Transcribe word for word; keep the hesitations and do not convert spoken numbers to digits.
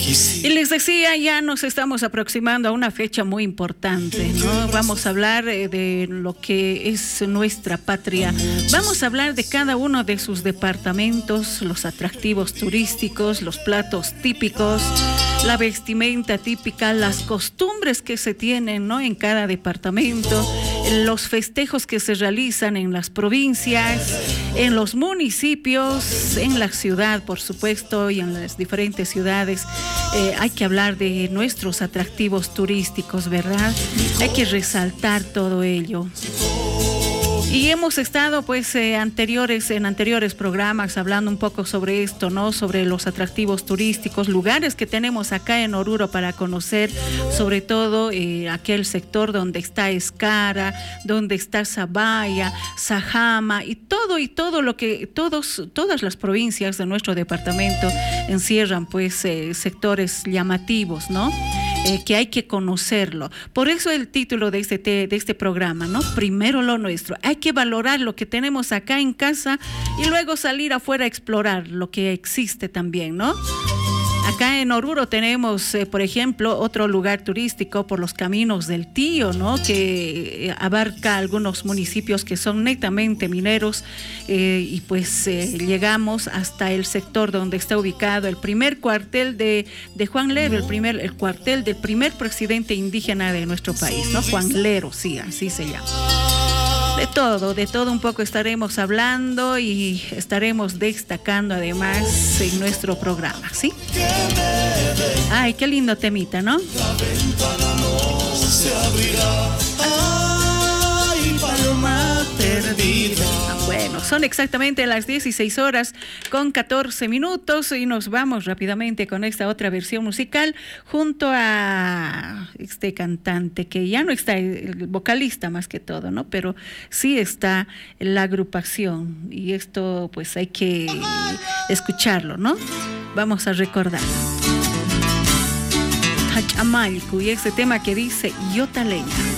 Y les decía, ya nos estamos aproximando a una fecha muy importante, ¿no? Vamos a hablar de lo que es nuestra patria. Vamos a hablar de cada uno de sus departamentos, los atractivos turísticos, los platos típicos, la vestimenta típica, las costumbres que se tienen, ¿no?, en cada departamento, los festejos que se realizan en las provincias, en los municipios, en la ciudad, por supuesto, y en las diferentes ciudades. Eh, hay que hablar de nuestros atractivos turísticos, ¿verdad? Hay que resaltar todo ello. Y hemos estado pues eh, anteriores, en anteriores programas hablando un poco sobre esto, ¿no? Sobre los atractivos turísticos, lugares que tenemos acá en Oruro para conocer, sobre todo eh, aquel sector donde está Escara, donde está Zabaya, Sajama y todo y todo lo que todos todas las provincias de nuestro departamento encierran pues eh, sectores llamativos, ¿no? Eh, que hay que conocerlo. Por eso el título de este, de este programa, ¿no? Primero lo nuestro. Hay que valorar lo que tenemos acá en casa y luego salir afuera a explorar lo que existe también, ¿no? Acá en Oruro tenemos, eh, por ejemplo, otro lugar turístico por los Caminos del Tío, ¿no? Que eh, abarca algunos municipios que son netamente mineros eh, y pues eh, llegamos hasta el sector donde está ubicado el primer cuartel de, de Juan Lero, el, primer, el cuartel del primer presidente indígena de nuestro país, ¿no? Juan Lero, sí, así se llama. De todo, de todo un poco estaremos hablando y estaremos destacando además en nuestro programa, ¿sí? Ay, qué lindo temita, ¿no? La ventana no se abrirá. Ay, paloma perdida. Bueno, son exactamente las dieciséis horas con catorce minutos y nos vamos rápidamente con esta otra versión musical junto a este cantante que ya no está, el vocalista más que todo, ¿no? Pero sí está en la agrupación y esto pues hay que escucharlo, ¿no? Vamos a recordar. Hachamalcu y ese tema que dice Yotaleña.